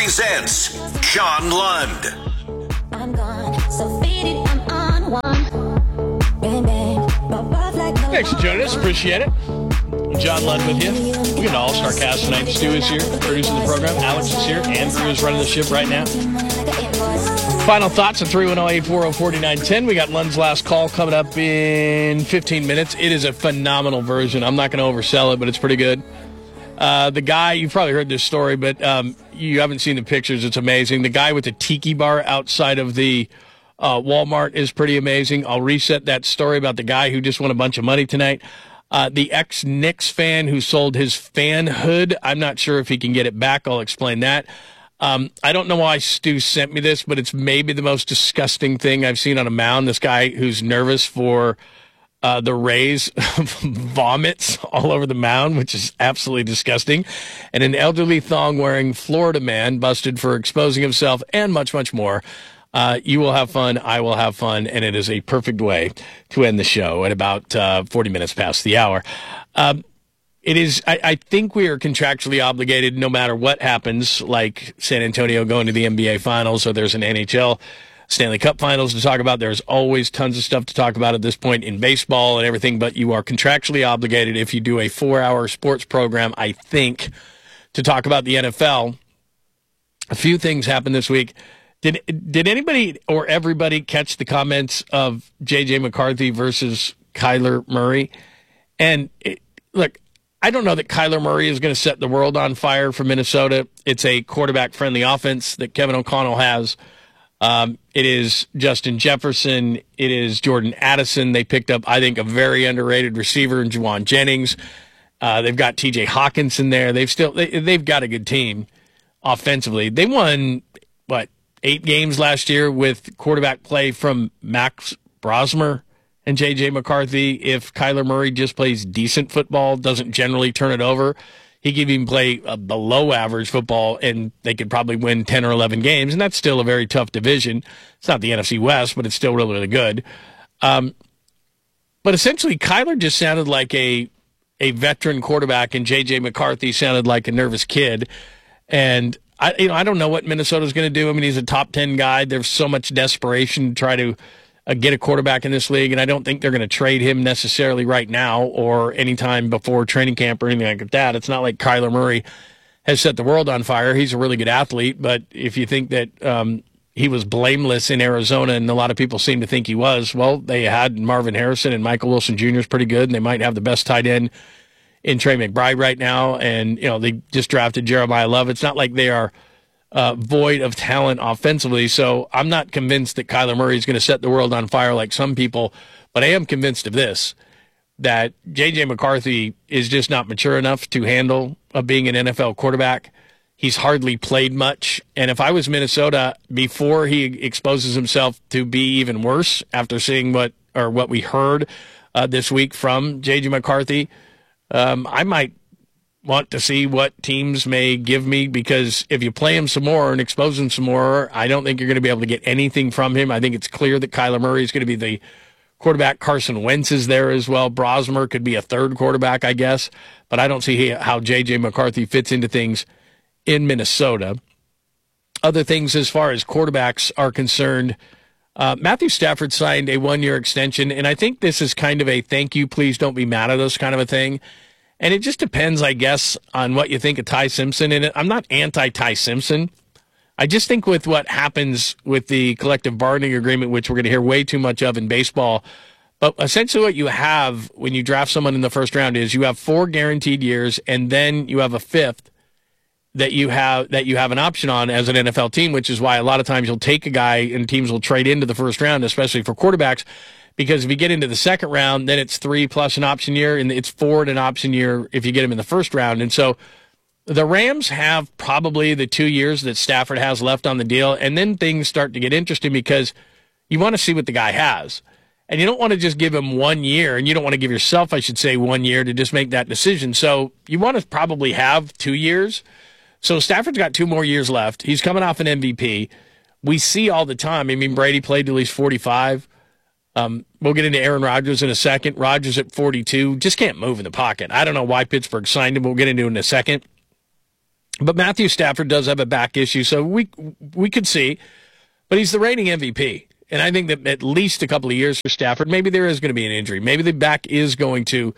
presents John Lund. I'm gone, so faded, I'm on one. Bang, bang, my love like no Thanks for joining us. Appreciate it. John Lund with you. We got an all-star cast tonight. Stu is here, producing the program. Alex is here. Andrew is running the ship right now. Final thoughts at 310-840-4910. We got Lund's last call coming up in 15 minutes. It is a phenomenal version. I'm not going to oversell it, but it's pretty good. The guy, you've probably heard this story, but you haven't seen the pictures. It's amazing. The guy with the tiki bar outside of the Walmart is pretty amazing. I'll reset that story about the guy who just won a bunch of money tonight. The ex-Knicks fan who sold his fanhood. I'm not sure if he can get it back. I'll explain that. I don't know why Stu sent me this, but it's maybe the most disgusting thing I've seen on a mound. This guy who's nervous for the Rays vomits all over the mound, which is absolutely disgusting. And an elderly thong-wearing Florida man busted for exposing himself and much, much more. You will have fun. I will have fun. And it is a perfect way to end the show at about 40 minutes past the hour. It is. I think we are contractually obligated no matter what happens, like San Antonio going to the NBA Finals or there's an NHL Stanley Cup Finals to talk about. There's always tons of stuff to talk about at this point in baseball and everything, but you are contractually obligated if you do a 4-hour sports program, I think, to talk about the NFL. A few things happened this week. Did anybody or everybody catch the comments of J.J. McCarthy versus Kyler Murray? And look, I don't know that Kyler Murray is going to set the world on fire for Minnesota. It's a quarterback-friendly offense that Kevin O'Connell has. It is Justin Jefferson. It is Jordan Addison. They picked up, I think, a very underrated receiver in Juwan Jennings. They've got T.J. Hawkinson there. They've got a good team offensively. They won, 8 games last year with quarterback play from Max Brosmer and J.J. McCarthy. If Kyler Murray just plays decent football, doesn't generally turn it over, he could even play a below-average football, and they could probably win 10 or 11 games, and that's still a very tough division. It's not the NFC West, but it's still really, really good. But essentially, Kyler just sounded like a veteran quarterback, and J.J. McCarthy sounded like a nervous kid. And I don't know what Minnesota's going to do. I mean, he's a top 10 guy. There's so much desperation to try to get a quarterback in this league, and I don't think they're going to trade him necessarily right now or anytime before training camp or anything like that. It's not like Kyler Murray has set the world on fire. He's a really good athlete, but if you think that he was blameless in Arizona, and a lot of people seem to think he was, well, they had Marvin Harrison, and Michael Wilson Jr. is pretty good, and they might have the best tight end in Trey McBride right now, and they just drafted Jeremiah Love. It's not like they are void of talent offensively, so I'm not convinced that Kyler Murray is going to set the world on fire like some people, but I am convinced of this, that J.J. McCarthy is just not mature enough to handle being an NFL quarterback. He's hardly played much, and if I was Minnesota, before he exposes himself to be even worse after seeing what we heard this week from J.J. McCarthy, I might want to see what teams may give me, because if you play him some more and expose him some more, I don't think you're going to be able to get anything from him. I think it's clear that Kyler Murray is going to be the quarterback. Carson Wentz is there as well. Brosmer could be a third quarterback, I guess, but I don't see how J.J. McCarthy fits into things in Minnesota. Other things as far as quarterbacks are concerned, Matthew Stafford signed a 1-year extension, and I think this is kind of a thank you, please don't be mad at us kind of a thing. And it just depends, I guess, on what you think of Ty Simpson. And I'm not anti-Ty Simpson. I just think with what happens with the collective bargaining agreement, which we're going to hear way too much of in baseball, but essentially what you have when you draft someone in the first round is you have 4 guaranteed years, and then you have a 5th that you have an option on as an NFL team, which is why a lot of times you'll take a guy and teams will trade into the first round, especially for quarterbacks. Because if you get into the second round, then it's 3 plus an option year, and it's 4 and an option year if you get him in the first round. And so the Rams have probably the 2 years that Stafford has left on the deal, and then things start to get interesting because you want to see what the guy has. And you don't want to just give him 1 year, and you don't want to give yourself, I should say, 1 year to just make that decision. So you want to probably have 2 years. So Stafford's got 2 more years left. He's coming off an MVP. We see all the time. I mean, Brady played till he's 45. We'll get into Aaron Rodgers in a second. Rodgers at 42 just can't move in the pocket. I don't know why Pittsburgh signed him. We'll get into it in a second. But Matthew Stafford does have a back issue, so we could see. But he's the reigning MVP. And I think that at least a couple of years for Stafford, maybe there is going to be an injury. Maybe the back is going to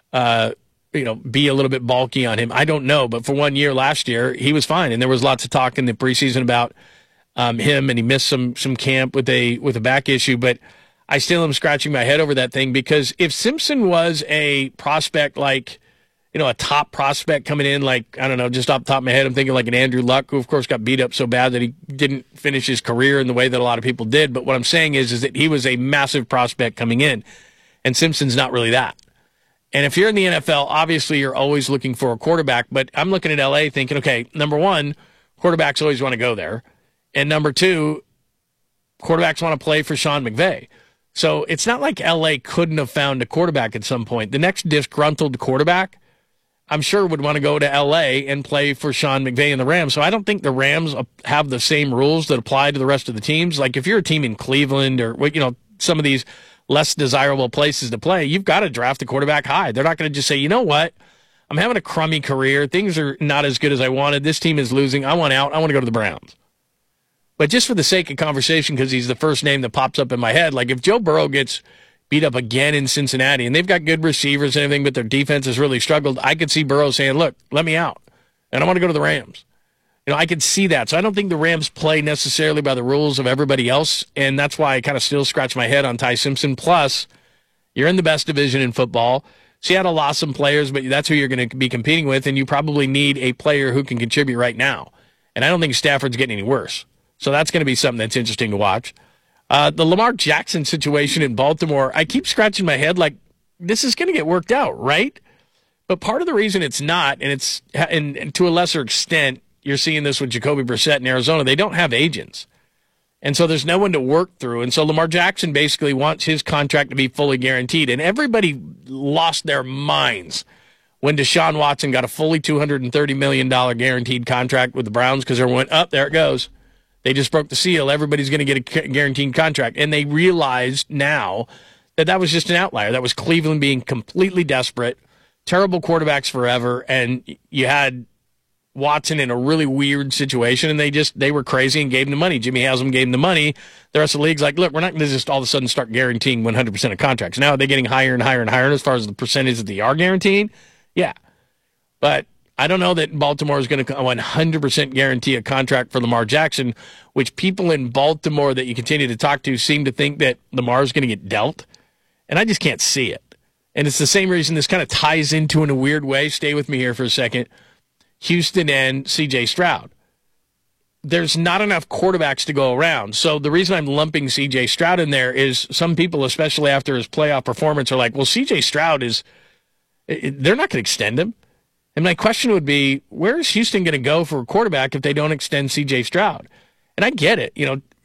be a little bit bulky on him. I don't know. But for 1 year last year, he was fine. And there was lots of talk in the preseason about him, and he missed some camp with a back issue. But I still am scratching my head over that thing, because if Simpson was a prospect like, a top prospect coming in, like, I don't know, just off the top of my head, I'm thinking like an Andrew Luck, who of course got beat up so bad that he didn't finish his career in the way that a lot of people did. But what I'm saying is that he was a massive prospect coming in, and Simpson's not really that. And if you're in the NFL, obviously you're always looking for a quarterback, but I'm looking at LA thinking, okay, number one, quarterbacks always want to go there. And number two, quarterbacks want to play for Sean McVay. So it's not like LA couldn't have found a quarterback at some point. The next disgruntled quarterback, I'm sure, would want to go to L.A. and play for Sean McVay and the Rams. So I don't think the Rams have the same rules that apply to the rest of the teams. Like if you're a team in Cleveland or, some of these less desirable places to play, you've got to draft a quarterback high. They're not going to just say, you know what, I'm having a crummy career. Things are not as good as I wanted. This team is losing. I want out. I want to go to the Browns. But just for the sake of conversation, because he's the first name that pops up in my head, like if Joe Burrow gets beat up again in Cincinnati, and they've got good receivers and everything, but their defense has really struggled, I could see Burrow saying, look, let me out, and I want to go to the Rams. I could see that. So I don't think the Rams play necessarily by the rules of everybody else, and that's why I kind of still scratch my head on Ty Simpson. Plus, you're in the best division in football. Seattle lost some players, but that's who you're going to be competing with, and you probably need a player who can contribute right now. And I don't think Stafford's getting any worse. So that's going to be something that's interesting to watch. The Lamar Jackson situation in Baltimore, I keep scratching my head like this is going to get worked out, right? But part of the reason it's not, and to a lesser extent, you're seeing this with Jacoby Brissett in Arizona, they don't have agents. And so there's no one to work through. And so Lamar Jackson basically wants his contract to be fully guaranteed. And everybody lost their minds when Deshaun Watson got a fully $230 million guaranteed contract with the Browns, because everyone went, there it goes. They just broke the seal. Everybody's going to get a guaranteed contract. And they realized now that was just an outlier. That was Cleveland being completely desperate, terrible quarterbacks forever, and you had Watson in a really weird situation, and they were crazy and gave him the money. Jimmy Haslam gave him the money. The rest of the league's like, look, we're not going to just all of a sudden start guaranteeing 100% of contracts. Now are they getting higher and higher and higher as far as the percentage that they are guaranteeing? Yeah. But I don't know that Baltimore is going to 100% guarantee a contract for Lamar Jackson, which people in Baltimore that you continue to talk to seem to think that Lamar is going to get dealt. And I just can't see it. And it's the same reason this kind of ties into, in a weird way, stay with me here for a second, Houston and C.J. Stroud. There's not enough quarterbacks to go around. So the reason I'm lumping C.J. Stroud in there is some people, especially after his playoff performance, are like, well, C.J. Stroud they're not going to extend him. And my question would be, where is Houston going to go for a quarterback if they don't extend C.J. Stroud? And I get it.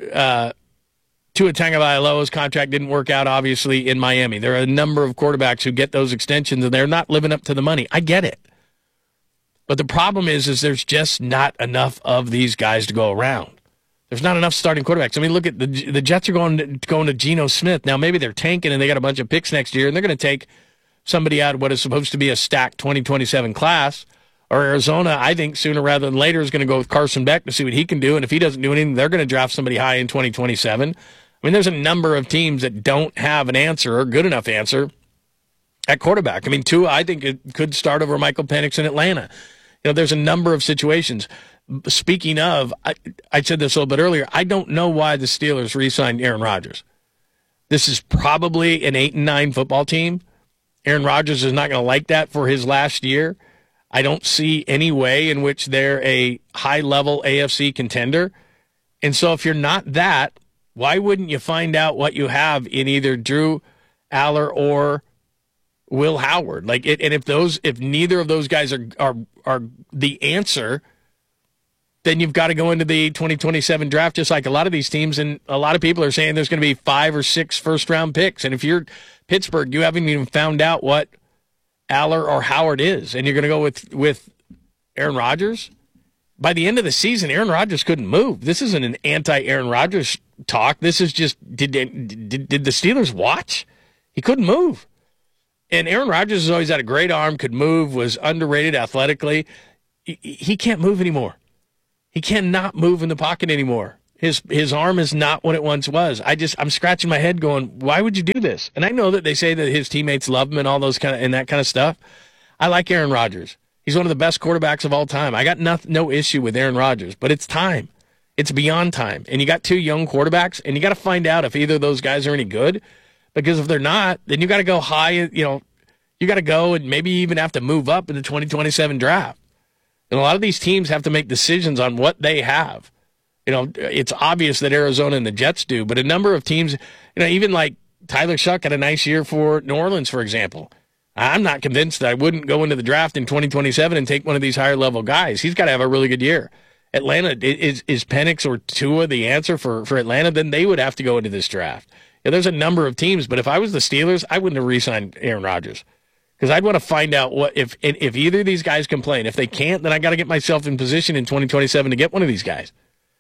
Tua Tagovailoa's contract didn't work out, obviously, in Miami. There are a number of quarterbacks who get those extensions, and they're not living up to the money. I get it. But the problem is there's just not enough of these guys to go around. There's not enough starting quarterbacks. I mean, look at the Jets are going to Geno Smith. Now, maybe they're tanking, and they got a bunch of picks next year, and they're going to take somebody out of what is supposed to be a stacked 2027 class. Or Arizona, I think sooner rather than later, is going to go with Carson Beck to see what he can do. And if he doesn't do anything, they're going to draft somebody high in 2027. I mean, there's a number of teams that don't have an answer or good enough answer at quarterback. I mean, Tua, I think it could start over Michael Penix in Atlanta. There's a number of situations. Speaking of, I said this a little bit earlier, I don't know why the Steelers re-signed Aaron Rodgers. This is probably an 8-9 football team. Aaron Rodgers is not going to like that for his last year. I don't see any way in which they're a high-level AFC contender. And so if you're not that, why wouldn't you find out what you have in either Drew Aller or Will Howard? And if neither of those guys are the answer, then you've got to go into the 2027 draft just like a lot of these teams, and a lot of people are saying there's going to be 5 or 6 first-round picks. And if you're Pittsburgh, you haven't even found out what Aller or Howard is, and you're going to go with Aaron Rodgers? By the end of the season, Aaron Rodgers couldn't move. This isn't an anti-Aaron Rodgers talk. This is just, did the Steelers watch? He couldn't move. And Aaron Rodgers has always had a great arm, could move, was underrated athletically. he can't move anymore. He cannot move in the pocket anymore. His arm is not what it once was. I'm scratching my head going, why would you do this? And I know that they say that his teammates love him and all those and that kind of stuff. I like Aaron Rodgers. He's one of the best quarterbacks of all time. I got no issue with Aaron Rodgers, but it's time. It's beyond time. And you got two young quarterbacks, and you got to find out if either of those guys are any good. Because if they're not, then you got to go high, you got to go and maybe even have to move up in the 2027 draft. And a lot of these teams have to make decisions on what they have. It's obvious that Arizona and the Jets do, but a number of teams, even like Tyler Shuck had a nice year for New Orleans, for example. I'm not convinced that I wouldn't go into the draft in 2027 and take one of these higher-level guys. He's got to have a really good year. Atlanta, is Penix or Tua the answer for Atlanta? Then they would have to go into this draft. There's a number of teams, but if I was the Steelers, I wouldn't have re-signed Aaron Rodgers because I'd want to find out if either of these guys can play. And if they can't, then I got to get myself in position in 2027 to get one of these guys.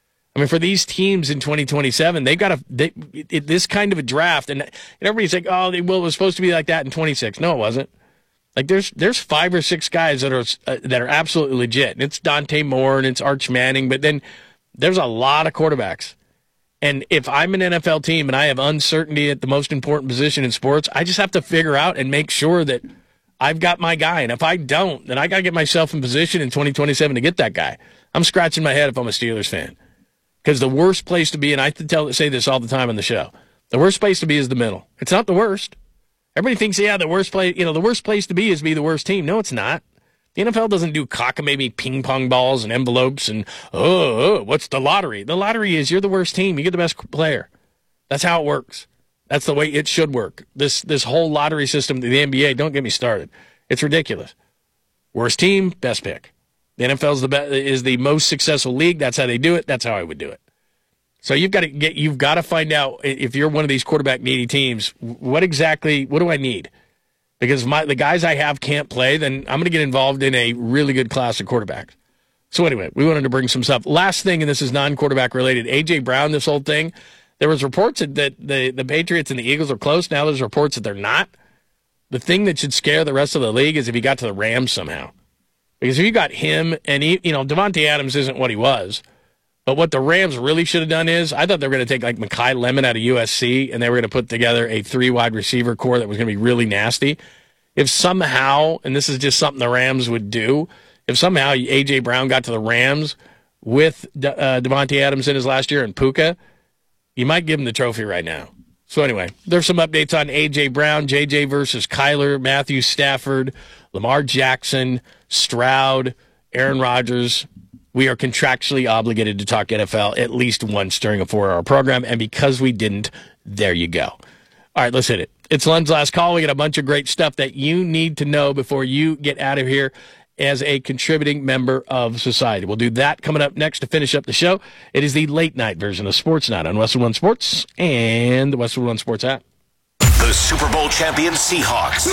I mean, for these teams in 2027, they've got this kind of a draft, and everybody's like, "Oh, it was supposed to be like that in 26." No, it wasn't. Like there's 5 or 6 guys that are absolutely legit. And it's Dante Moore and it's Arch Manning, but then there's a lot of quarterbacks. And if I'm an NFL team and I have uncertainty at the most important position in sports, I just have to figure out and make sure that I've got my guy. And if I don't, then I got to get myself in position in 2027 to get that guy. I'm scratching my head if I'm a Steelers fan. Because the worst place to be, and I say this all the time on the show, the worst place to be is the middle. It's not the worst. Everybody thinks, the worst place to be is be the worst team. No, it's not. The NFL doesn't do cockamamie ping pong balls and envelopes and, what's the lottery? The lottery is you're the worst team. You get the best player. That's how it works. That's the way it should work. This whole lottery system, the NBA, don't get me started. It's ridiculous. Worst team, best pick. The NFL is the most successful league. That's how they do it. That's how I would do it. So you've got to find out if you're one of these quarterback needy teams, what do I need? Because the guys I have can't play, then I'm going to get involved in a really good class of quarterbacks. So anyway, we wanted to bring some stuff. Last thing, and this is non-quarterback related, A.J. Brown, this whole thing, there was reports that the Patriots and the Eagles are close. Now there's reports that they're not. The thing that should scare the rest of the league is if he got to the Rams somehow. Because if you got him, and Devontae Adams isn't what he was, but what the Rams really should have done is, I thought they were going to take like Mekhi Lemon out of USC, and they were going to put together a 3-wide receiver core that was going to be really nasty. If somehow, and this is just something the Rams would do, if somehow A.J. Brown got to the Rams with Devontae Adams in his last year and Puka, you might give him the trophy right now. So anyway, there's some updates on A.J. Brown, J.J. versus Kyler, Matthew Stafford, Lamar Jackson, Stroud, Aaron Rodgers. We are contractually obligated to talk NFL at least once during a 4-hour program, and because we didn't, there you go. All right, let's hit it. It's Len's Last Call. We got a bunch of great stuff that you need to know before you get out of here as a contributing member of society. We'll do that coming up next to finish up the show. It is the late-night version of Sports Night on Westwood One Sports and the Westwood One Sports app. The Super Bowl champion Seahawks,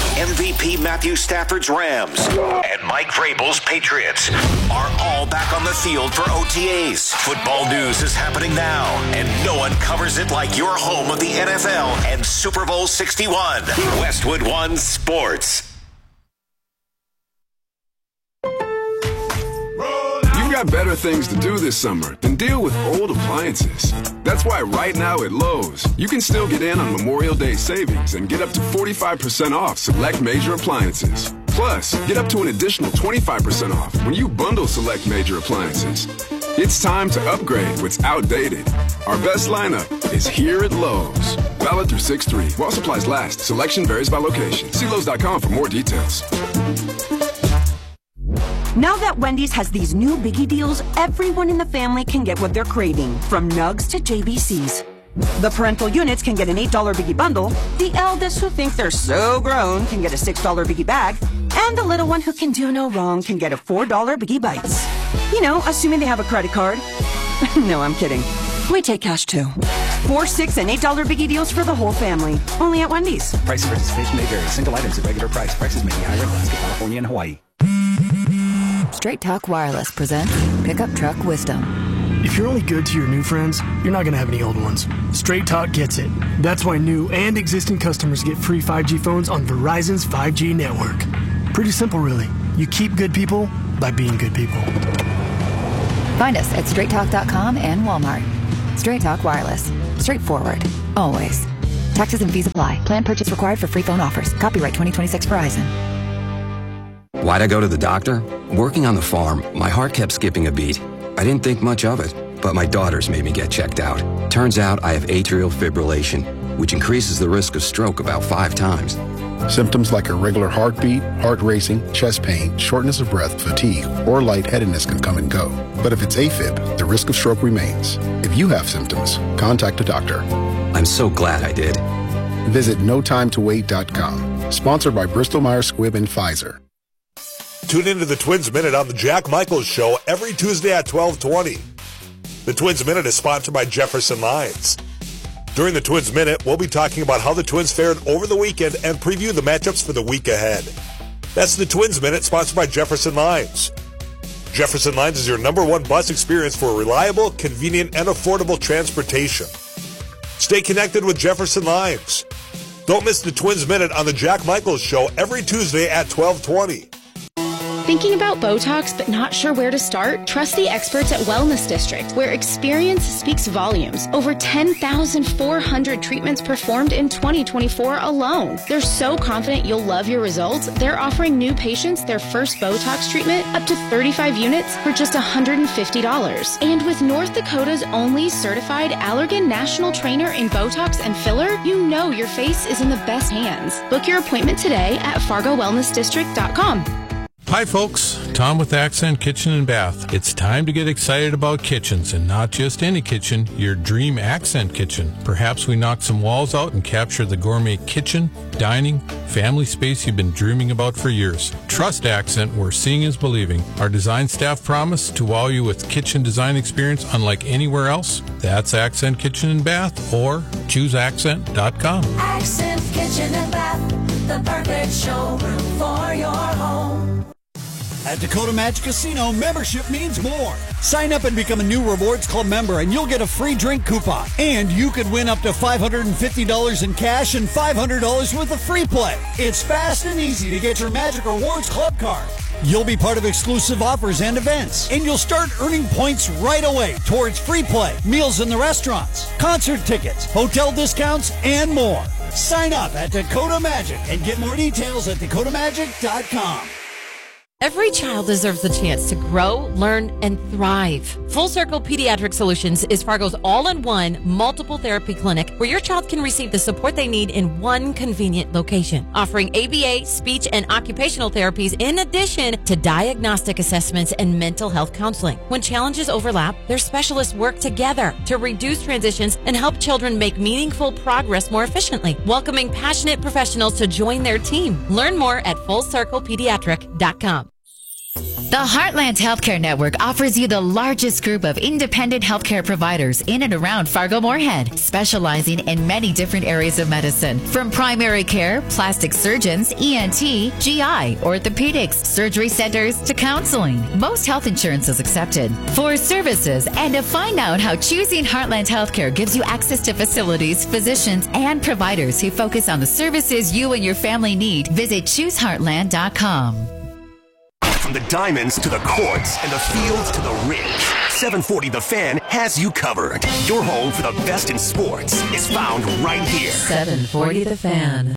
MVP Matthew Stafford's Rams, and Mike Vrabel's Patriots are all back on the field for OTAs. Football news is happening now, and no one covers it like your home of the NFL and Super Bowl 61. Westwood One Sports. Got better things to do this summer than deal with old appliances. That's why right now at Lowe's, you can still get in on Memorial Day savings and get up to 45% off select major appliances. Plus, get up to an additional 25% off when you bundle select major appliances. It's time to upgrade what's outdated. Our best lineup is here at Lowe's. Valid through 6/3. While supplies last. Selection varies by location. See Lowe's.com for more details. Now that Wendy's has these new biggie deals, everyone in the family can get what they're craving, from nugs to JBCs. The parental units can get an $8 biggie bundle, the eldest who think they're so grown can get a $6 biggie bag, and the little one who can do no wrong can get a $4 biggie bites. You know, assuming they have a credit card. No, I'm kidding. We take cash too. $4, $6, and $8 biggie deals for the whole family. Only at Wendy's. Price of participation may vary. Single items at regular price. Prices may be higher in Alaska, California, and Hawaii. Straight Talk Wireless presents Pickup Truck Wisdom. If you're only good to your new friends, you're not going to have any old ones. Straight Talk gets it. That's why new and existing customers get free 5G phones on Verizon's 5G network. Pretty simple, really. You keep good people, by being good people. Find us at straighttalk.com and Walmart. Straight Talk Wireless. Straightforward. Always. Taxes and fees apply. Plan purchase required for free phone offers. Copyright 2026 Verizon. Why'd I go to the doctor? Working on the farm, my heart kept skipping a beat. I didn't think much of it, but my daughters made me get checked out. Turns out I have atrial fibrillation, which increases the risk of stroke about 5 times. Symptoms like irregular heartbeat, heart racing, chest pain, shortness of breath, fatigue, or lightheadedness can come and go. But if it's AFib, the risk of stroke remains. If you have symptoms, contact a doctor. I'm so glad I did. Visit notimetowait.com. Sponsored by Bristol-Myers Squibb and Pfizer. Tune into the Twins Minute on the Jack Michaels Show every Tuesday at 12:20. The Twins Minute is sponsored by Jefferson Lines. During the Twins Minute, we'll be talking about how the Twins fared over the weekend and preview the matchups for the week ahead. That's the Twins Minute, sponsored by Jefferson Lines. Jefferson Lines is your #1 bus experience for reliable, convenient, and affordable transportation. Stay connected with Jefferson Lines. Don't miss the Twins Minute on the Jack Michaels Show every Tuesday at 12:20. Thinking about Botox but not sure where to start? Trust the experts at Wellness District, where experience speaks volumes. Over 10,400 treatments performed in 2024 alone. They're so confident you'll love your results, they're offering new patients their first Botox treatment up to 35 units for just $150. And with North Dakota's only certified Allergan National Trainer in Botox and filler, you know your face is in the best hands. Book your appointment today at FargoWellnessDistrict.com. Hi folks, Tom with Accent Kitchen and Bath. It's time to get excited about kitchens, and not just any kitchen, your dream Accent kitchen. Perhaps we knock some walls out and capture the gourmet kitchen, dining, family space you've been dreaming about for years. Trust Accent, where seeing is believing. Our design staff promise to wow you with kitchen design experience unlike anywhere else. That's Accent Kitchen and Bath, or chooseaccent.com. Accent Kitchen and Bath, the perfect showroom for your home. At Dakota Magic Casino, membership means more. Sign up and become a new Rewards Club member, and you'll get a free drink coupon. And you could win up to $550 in cash and $500 worth of free play. It's fast and easy to get your Magic Rewards Club card. You'll be part of exclusive offers and events, and you'll start earning points right away towards free play, meals in the restaurants, concert tickets, hotel discounts, and more. Sign up at Dakota Magic and get more details at dakotamagic.com. Every child deserves the chance to grow, learn, and thrive. Full Circle Pediatric Solutions is Fargo's all-in-one multiple therapy clinic where your child can receive the support they need in one convenient location, offering ABA, speech, and occupational therapies in addition to diagnostic assessments and mental health counseling. When challenges overlap, their specialists work together to reduce transitions and help children make meaningful progress more efficiently, welcoming passionate professionals to join their team. Learn more at FullCirclePediatric.com. The Heartland Healthcare Network offers you the largest group of independent healthcare providers in and around Fargo-Moorhead, specializing in many different areas of medicine, from primary care, plastic surgeons, ENT, GI, orthopedics, surgery centers, to counseling. Most health insurance is accepted. For services and to find out how choosing Heartland Healthcare gives you access to facilities, physicians, and providers who focus on the services you and your family need, visit chooseheartland.com. From the diamonds to the courts and the fields to the ridge, 740 The Fan has you covered. Your home for the best in sports is found right here. 740 The Fan.